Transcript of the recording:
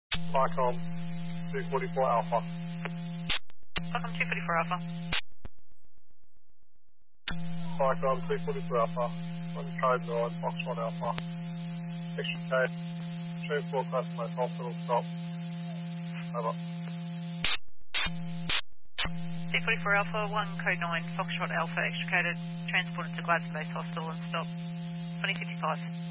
Vicom 244 Alpha. Welcome 244 Alpha. Vicom 244 Alpha. On code 9, Foxtrot Alpha. Extra code. Transport customer hospital stop. Over. 244 Alpha, 1 code 9, Foxtrot Alpha, extricated, transported to Gladstone Base Hospital and stop 2055.